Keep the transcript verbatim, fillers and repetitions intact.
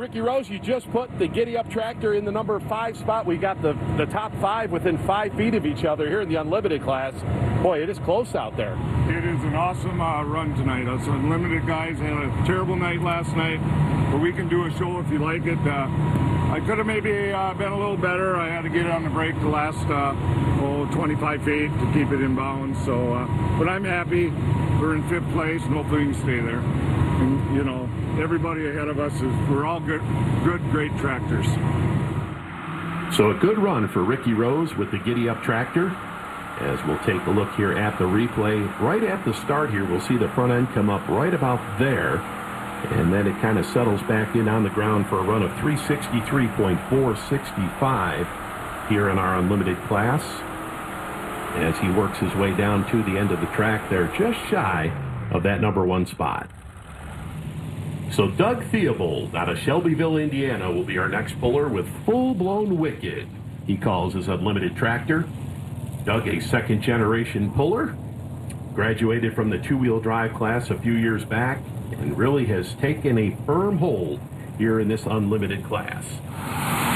Ricky Rose, you just put the Giddy Up tractor in the number five spot. We got the, the top five within five feet of each other here in the Unlimited class. Boy, it is close out there. It is an awesome uh, run tonight. Us Unlimited guys had a terrible night last night, but we can do a show if you like it. Uh, I could have maybe uh, been a little better. I had to get it on the brake the last uh, oh, twenty-five feet to keep it in bounds. So, uh, but I'm happy. We're in fifth place, and hopefully we can stay there. And, you know, everybody ahead of us is, we're all good, good, great tractors. So a good run for Ricky Rose with the Giddy Up tractor. As we'll take a look here at the replay, right at the start here, we'll see the front end come up right about there. And then it kind of settles back in on the ground for a run of three sixty-three point four six five here in our Unlimited class. As he works his way down to the end of the track there, just shy of that number one spot. So Doug Theobald out of Shelbyville, Indiana, will be our next puller with Full Blown Wicked, he calls his Unlimited tractor. Doug, a second-generation puller, graduated from the two-wheel drive class a few years back and really has taken a firm hold here in this Unlimited class.